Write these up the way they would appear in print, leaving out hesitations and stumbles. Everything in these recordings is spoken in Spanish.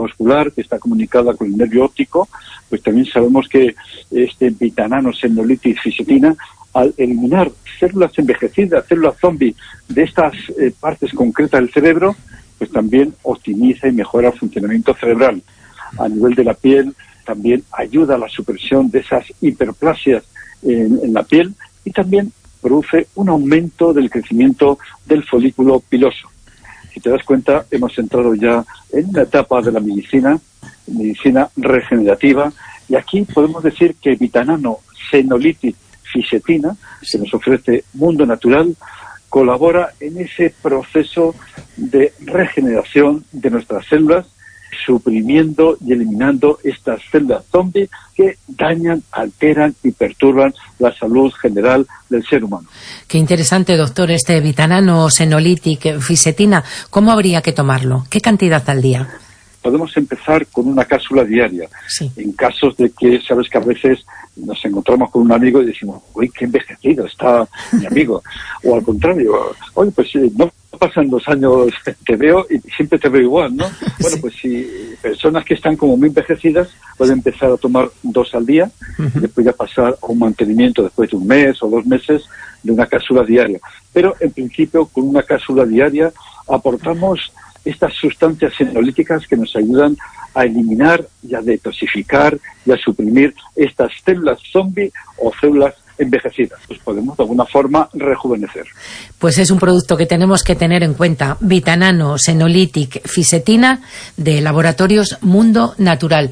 muscular que está comunicada con el nervio óptico, pues también sabemos que este vitanano, senolytic, fisetina, al eliminar células envejecidas, células zombie de estas partes concretas del cerebro, pues también optimiza y mejora el funcionamiento cerebral. A nivel de la piel, también ayuda a la supresión de esas hiperplasias en la piel y también produce un aumento del crecimiento del folículo piloso. Si te das cuenta, hemos entrado ya en una etapa de la medicina regenerativa, y aquí podemos decir que vitanano, senolytic, fisetina, que nos ofrece Mundo Natural, colabora en ese proceso de regeneración de nuestras células, suprimiendo y eliminando estas células zombie que dañan, alteran y perturban la salud general del ser humano. Qué interesante, doctor, este vitanano, senolytic, fisetina. ¿Cómo habría que tomarlo? ¿Qué cantidad al día? Podemos empezar con una cápsula diaria. Sí. En casos de que, sabes que a veces nos encontramos con un amigo y decimos, uy, qué envejecido está mi amigo. O al contrario, oye, pues no pasan los años, te veo y siempre te veo igual, ¿no? Bueno, pues si personas que están como muy envejecidas pueden empezar a tomar 2 al día, y después ya pasar a un mantenimiento después de 1 mes o 2 meses de una cápsula diaria. Pero en principio, con una cápsula diaria aportamos estas sustancias senolíticas que nos ayudan a eliminar y a detoxificar y a suprimir estas células zombie o células envejecidas. Pues podemos de alguna forma rejuvenecer. Pues es un producto que tenemos que tener en cuenta. Vitanano, senolytic, fisetina, de Laboratorios Mundo Natural.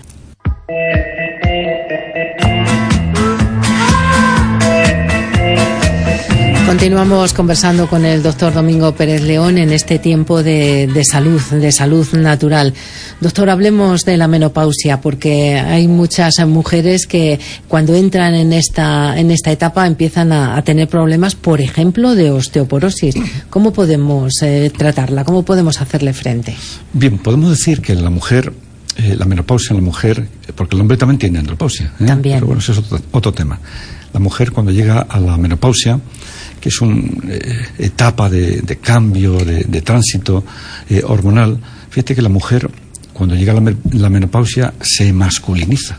Continuamos conversando con el doctor Domingo Pérez León en este tiempo de salud natural. Doctor, hablemos de la menopausia, porque hay muchas mujeres que cuando entran en esta etapa empiezan a tener problemas, por ejemplo, de osteoporosis. ¿Cómo podemos tratarla? ¿Cómo podemos hacerle frente? Bien, podemos decir que la mujer, la menopausia en la mujer, porque el hombre también tiene andropausia, También. Pero bueno, eso es otro tema. La mujer, cuando llega a la menopausia, que es una etapa de cambio, de tránsito hormonal, fíjate que la mujer, cuando llega a la menopausia, se masculiniza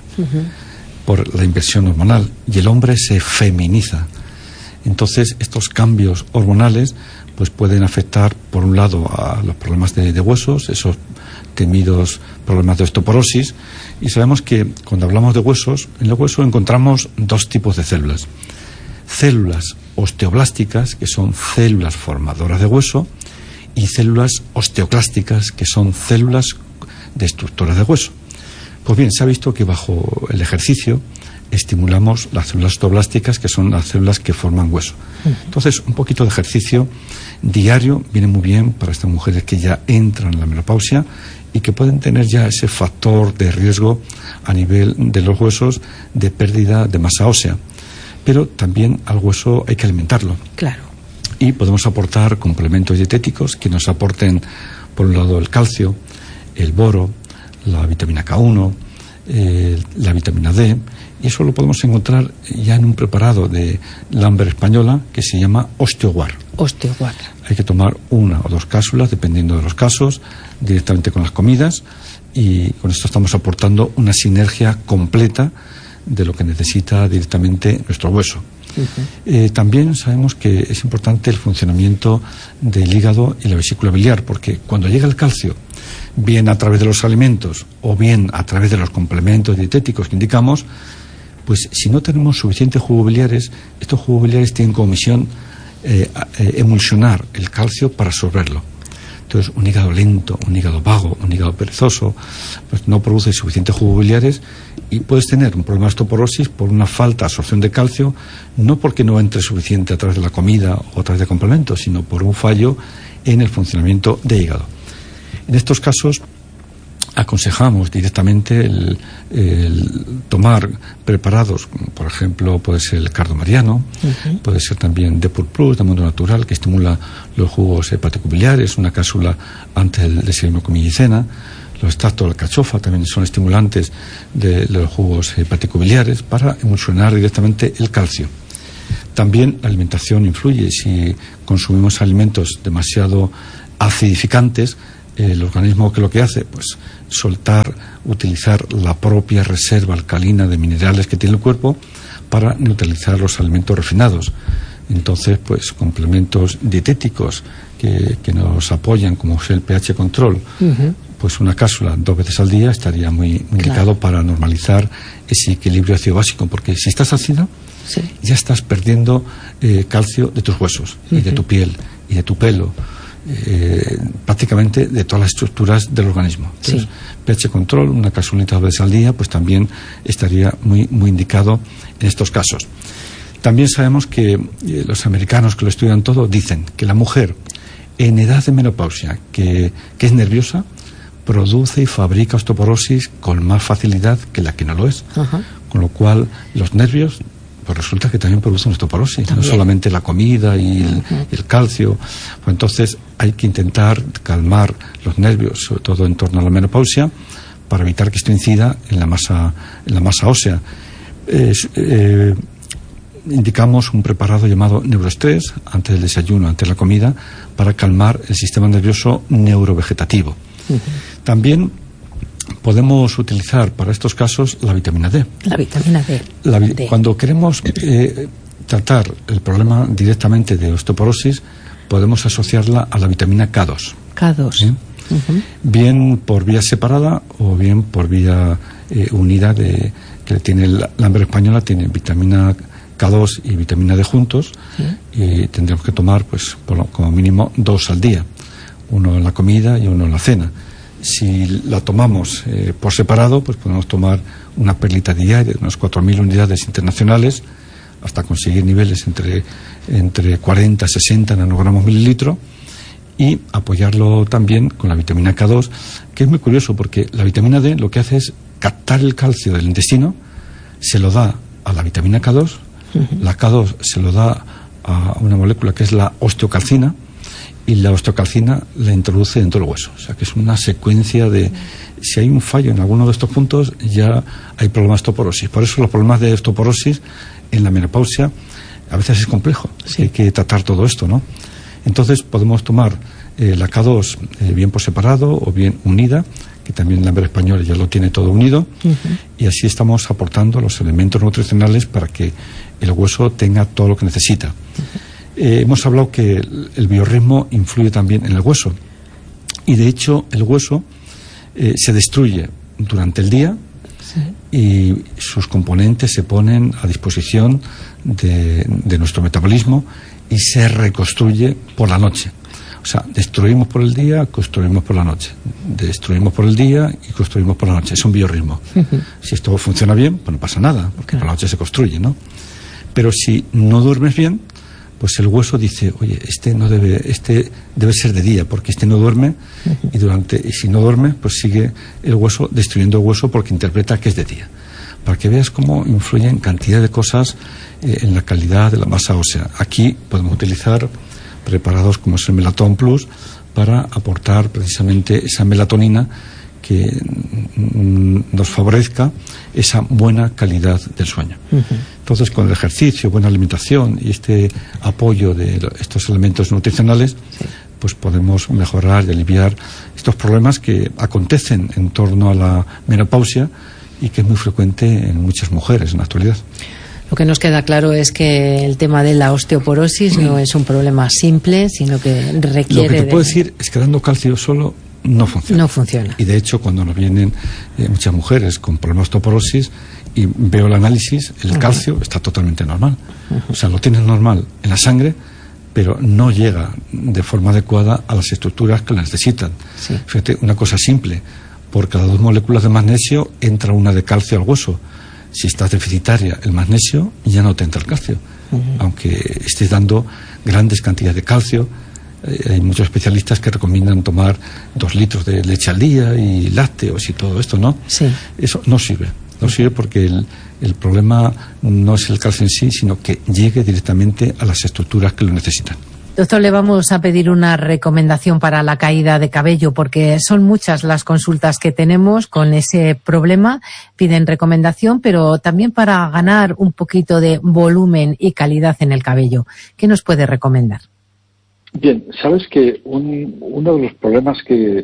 por la inversión hormonal y el hombre se feminiza. Entonces, estos cambios hormonales pues pueden afectar, por un lado, a los problemas de huesos, esos temidos problemas de osteoporosis, y sabemos que cuando hablamos de huesos, en el hueso encontramos 2 tipos de células. Células osteoblásticas, que son células formadoras de hueso, y células osteoclásticas, que son células destructoras de hueso. Pues bien, se ha visto que bajo el ejercicio estimulamos las células osteoblásticas, que son las células que forman hueso. Entonces, un poquito de ejercicio diario viene muy bien para estas mujeres que ya entran en la menopausia y que pueden tener ya ese factor de riesgo a nivel de los huesos de pérdida de masa ósea. Pero también al hueso hay que alimentarlo. Claro. Y podemos aportar complementos dietéticos que nos aporten, por un lado, el calcio, el boro, la vitamina K1, la vitamina D, y eso lo podemos encontrar ya en un preparado de Lambert Española que se llama OsteoGuard. OsteoGuard. Hay que tomar 1 o 2 cápsulas, dependiendo de los casos, directamente con las comidas, y con esto estamos aportando una sinergia completa de lo que necesita directamente nuestro hueso. También sabemos que es importante el funcionamiento del hígado y la vesícula biliar, porque cuando llega el calcio, bien a través de los alimentos o bien a través de los complementos dietéticos que indicamos, pues si no tenemos suficientes jugos biliares, estos jugos biliares tienen como misión emulsionar el calcio para absorberlo. Entonces, un hígado lento, un hígado vago, un hígado perezoso, pues no produce suficientes jugos biliares y puedes tener un problema de osteoporosis por una falta de absorción de calcio, no porque no entre suficiente a través de la comida o a través de complementos, sino por un fallo en el funcionamiento del hígado. En estos casos, aconsejamos directamente el tomar preparados, por ejemplo, puede ser el cardomariano, puede ser también Depur Plus, de Mundo Natural, que estimula los jugos hepatobiliares, una cápsula antes del desayuno con medicina. Los extractos de alcachofa también son estimulantes de los jugos hepatobiliares para emulsionar directamente el calcio. También la alimentación influye. Si consumimos alimentos demasiado acidificantes, El organismo que lo que hace, pues utilizar la propia reserva alcalina de minerales que tiene el cuerpo para neutralizar los alimentos refinados. Entonces, pues complementos dietéticos que nos apoyan, como es el pH control, pues una cápsula 2 veces al día estaría muy indicado para normalizar ese equilibrio ácido básico, porque si estás ácido, ya estás perdiendo calcio de tus huesos y de tu piel y de tu pelo, prácticamente de todas las estructuras del organismo. Entonces, pH control, una cápsulita 2 veces al día, pues también estaría muy indicado en estos casos. También sabemos que los americanos que lo estudian todo dicen que la mujer en edad de menopausia que es nerviosa produce y fabrica osteoporosis con más facilidad que la que no lo es. Con lo cual los nervios pues resulta que también producen osteoporosis, no solamente la comida y el calcio. Pues entonces hay que intentar calmar los nervios, sobre todo en torno a la menopausia, para evitar que esto incida en la masa ósea. Indicamos un preparado llamado Neurostress antes del desayuno, antes de la comida, para calmar el sistema nervioso neurovegetativo. También podemos utilizar para estos casos la vitamina D. La vitamina D. Cuando queremos tratar el problema directamente de osteoporosis, podemos asociarla a la vitamina K2. K2. Bien por vía separada o bien por vía unida, que tiene la hambre española, tiene vitamina K2 y vitamina D juntos, y tendremos que tomar pues como mínimo 2 al día, uno en la comida y uno en la cena. Si la tomamos por separado, pues podemos tomar una perlita diaria de unas 4.000 unidades internacionales hasta conseguir niveles entre 40 y 60 nanogramos mililitro, y apoyarlo también con la vitamina K2, que es muy curioso porque la vitamina D lo que hace es captar el calcio del intestino, se lo da a la vitamina K2, la K2 se lo da a una molécula que es la osteocalcina, y la osteocalcina la introduce dentro del hueso. O sea que es una secuencia de... Si hay un fallo en alguno de estos puntos, ya hay problemas de osteoporosis. Por eso los problemas de osteoporosis en la menopausia a veces es complejo. Hay que tratar todo esto, ¿no? Entonces podemos tomar la K2 bien por separado o bien unida, que también la hambre española ya lo tiene todo unido, y así estamos aportando los elementos nutricionales para que el hueso tenga todo lo que necesita. Hemos hablado que el biorritmo influye también en el hueso, y de hecho el hueso se destruye durante el día y sus componentes se ponen a disposición de nuestro metabolismo y se reconstruye por la noche. O sea, destruimos por el día, construimos por la noche. Destruimos por el día y construimos por la noche. Es un biorritmo. Si esto funciona bien, pues no pasa nada, porque por la noche se construye, ¿no? Pero si no duermes bien, pues el hueso dice, oye, este debe ser de día, porque este no duerme, y si no duerme, pues sigue el hueso destruyendo el hueso porque interpreta que es de día. Para que veas cómo influyen cantidad de cosas en la calidad de la masa ósea. Aquí podemos utilizar preparados como es el Melatón Plus para aportar precisamente esa melatonina que nos favorezca esa buena calidad del sueño. Entonces, con el ejercicio, buena alimentación y este apoyo de estos elementos nutricionales, pues podemos mejorar y aliviar estos problemas que acontecen en torno a la menopausia y que es muy frecuente en muchas mujeres en la actualidad. Lo que nos queda claro es que el tema de la osteoporosis no es un problema simple, sino que requiere... Lo que te puedo decir es que dando calcio solo no funciona. No funciona. Y de hecho, cuando nos vienen muchas mujeres con problemas de osteoporosis y veo el análisis, el calcio está totalmente normal. O sea, lo tienes normal en la sangre, pero no llega de forma adecuada a las estructuras que la necesitan. Fíjate, una cosa simple. Por cada 2 moléculas de magnesio entra una de calcio al hueso. Si estás deficitaria el magnesio, ya no te entra el calcio. Aunque estés dando grandes cantidades de calcio, hay muchos especialistas que recomiendan tomar 2 litros de leche al día y lácteos y todo esto, ¿no? Eso no sirve. No sirve porque el problema no es el calcio en sí, sino que llegue directamente a las estructuras que lo necesitan. Doctor, le vamos a pedir una recomendación para la caída de cabello, porque son muchas las consultas que tenemos con ese problema. Piden recomendación, pero también para ganar un poquito de volumen y calidad en el cabello. ¿Qué nos puede recomendar? Bien, sabes que uno de los problemas que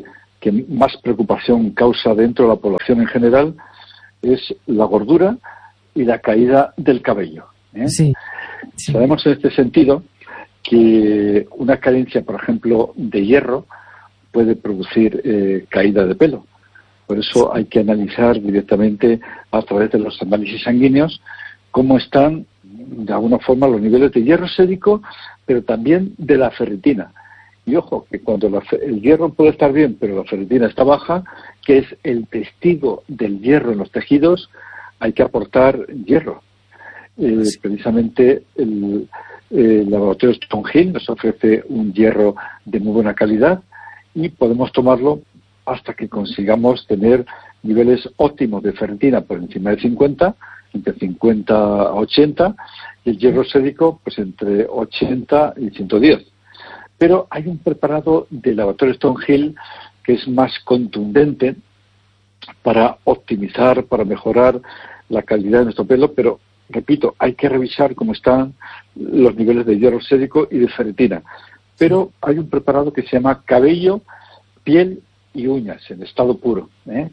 que más preocupación causa dentro de la población en general es la gordura y la caída del cabello. Sí. Sabemos en este sentido que una carencia, por ejemplo, de hierro puede producir caída de pelo. Por eso hay que analizar directamente a través de los análisis sanguíneos cómo están, de alguna forma, los niveles de hierro sérico, pero también de la ferritina. Y ojo, que cuando el hierro puede estar bien, pero la ferritina está baja, que es el testigo del hierro en los tejidos, hay que aportar hierro. Precisamente el laboratorio Stonehill nos ofrece un hierro de muy buena calidad y podemos tomarlo hasta que consigamos tener niveles óptimos de ferritina por encima de 50, entre 50 a 80, y el hierro sérico pues entre 80 y 110. Pero hay un preparado del laboratorio Stonehill que es más contundente para optimizar, para mejorar la calidad de nuestro pelo, pero repito, hay que revisar cómo están los niveles de hierro sérico y de ferritina. Pero hay un preparado que se llama cabello, piel y uñas en estado puro.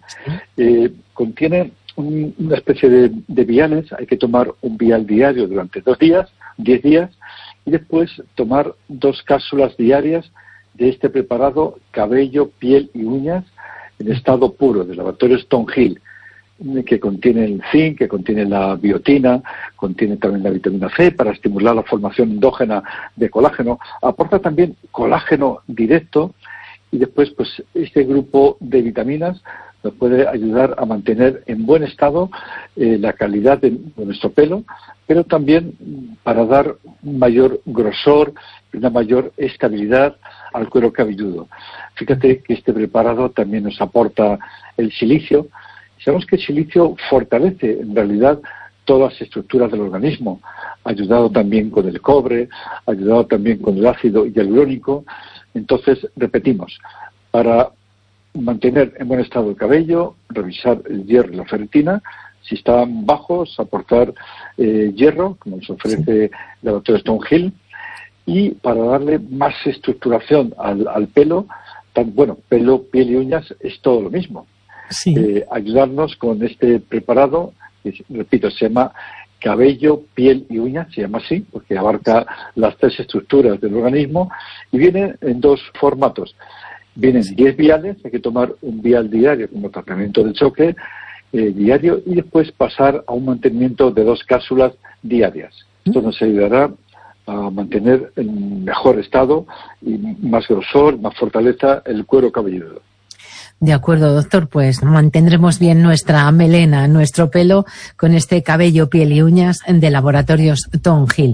Contiene una especie de viales. Hay que tomar un vial diario durante 2 días, 10 días, y después tomar 2 cápsulas diarias de este preparado cabello, piel y uñas en estado puro del laboratorio Stonehill, que contiene el zinc, que contiene la biotina, contiene también la vitamina C para estimular la formación endógena de colágeno, aporta también colágeno directo, y después pues este grupo de vitaminas nos puede ayudar a mantener en buen estado la calidad de nuestro pelo, pero también para dar un mayor grosor y una mayor estabilidad al cuero cabelludo. Fíjate que este preparado también nos aporta el silicio. Sabemos que el silicio fortalece en realidad todas las estructuras del organismo, ha ayudado también con el cobre, ha ayudado también con el ácido hialurónico. Entonces, repetimos, para mantener en buen estado el cabello, revisar el hierro y la ferritina. Si están bajos, aportar hierro, como nos ofrece el laboratorio Stonehill. Y para darle más estructuración al pelo, pelo, piel y uñas es todo lo mismo. Sí. Ayudarnos con este preparado, que, repito, se llama cabello, piel y uñas, se llama así, porque abarca las 3 estructuras del organismo, y viene en 2 formatos. Vienen 10 viales, hay que tomar un vial diario como tratamiento de choque diario, y después pasar a un mantenimiento de 2 cápsulas diarias. Esto nos ayudará a mantener en mejor estado y más grosor, más fortaleza el cuero cabelludo. De acuerdo, doctor, pues mantendremos bien nuestra melena, nuestro pelo, con este cabello, piel y uñas de Laboratorios Stonehill.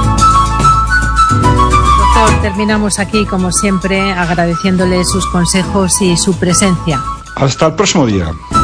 Doctor, terminamos aquí, como siempre, agradeciéndole sus consejos y su presencia. Hasta el próximo día.